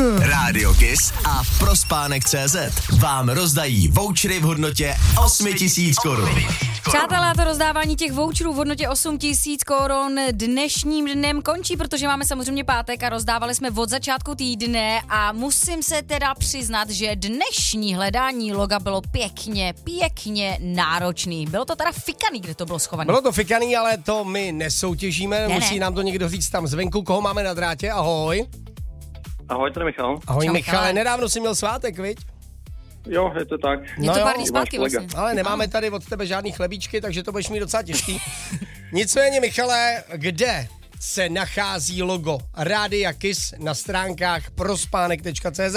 Rádio Kiss a Prospánek.cz vám rozdají vouchery v hodnotě 8 000 korun. Přátelé, to rozdávání těch voucherů v hodnotě 8 000 korun dnešním dnem končí, protože máme samozřejmě pátek a rozdávali jsme od začátku týdne a musím se teda přiznat, že dnešní hledání loga bylo pěkně náročný. Bylo to teda fikaný, kde to bylo schované. Bylo to fikaný, ale to my nesoutěžíme, musí nám to někdo říct tam zvenku, koho máme na drátě. Ahoj. Ahoj, tady Michal. Ahoj Čau, Michale, nedávno jsi měl svátek, viď? Jo, je to tak. Je to pár dní zpátky vlastně. Ale nemáme tady od tebe žádný chlebíčky, takže to budeš mít docela těžký. Nicméně, Michale, kde se nachází logo Rádia Kiss na stránkách prospánek.cz?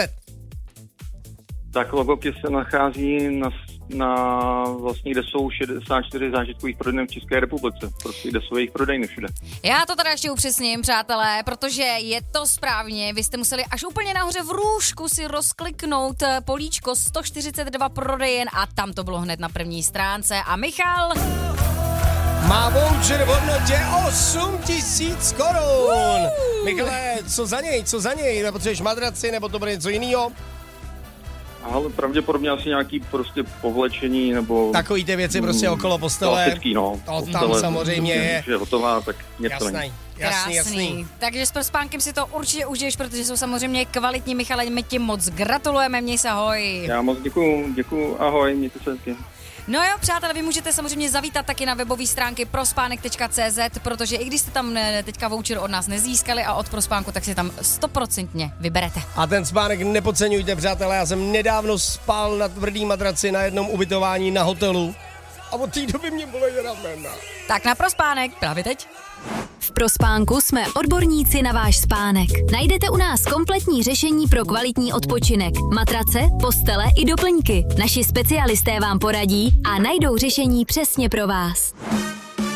Tak logo Kiss se nachází na vlastně, kde jsou 64 zážitkových prodejen v České republice. Prostě kde jsou jejich prodejny všude. Já to teda ještě upřesním, přátelé, protože je to správně. Vy jste museli až úplně nahoře v růžku si rozkliknout políčko 142 prodejen a tam to bylo hned na první stránce. A Michal má voucher v hodnotě 8 000 korun. Michale, co za něj? Nepotřebuješ madraci, nebo to bude něco jiného? Ale pravděpodobně asi nějaký prostě povlečení nebo... Takový ty věci prostě okolo postele. Klasický, no. To tam Postele, samozřejmě je. Je hotová, tak něco není. Jasný. Takže s Prospánkem si to určitě užiješ, protože jsou samozřejmě kvalitní. Michale, my ti moc gratulujeme, měj se, ahoj. Já moc děkuju, ahoj, mějte se hezky. No jo, přátelé, vy můžete samozřejmě zavítat taky na webové stránky prospánek.cz, protože i když jste tam teďka voucher od nás nezískali a od Prospánku, tak si tam 100% vyberete. A ten spánek nepodceňujte, přátelé, já jsem nedávno spal na tvrdý madraci na jednom ubytování na hotelu a od té doby mě bolí ramena. Tak na Prospánek, právě teď. V Prospánku jsme odborníci na váš spánek. Najdete u nás kompletní řešení pro kvalitní odpočinek. Matrace, postele i doplňky. Naši specialisté vám poradí a najdou řešení přesně pro vás.